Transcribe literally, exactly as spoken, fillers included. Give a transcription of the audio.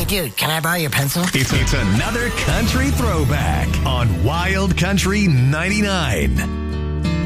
dude, can I borrow your pencil? It's, it's another country throwback on Wild Country ninety-nine.